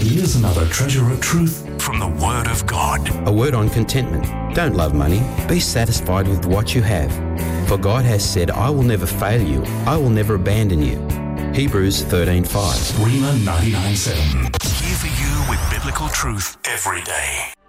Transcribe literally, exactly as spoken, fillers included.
Here's another treasure of truth from the Word of God. A word on contentment. Don't love money. Be satisfied with what you have. For God has said, I will never fail you. I will never abandon you. Hebrews thirteen five. Rhema ninety-nine seven. Here for you with biblical truth every day.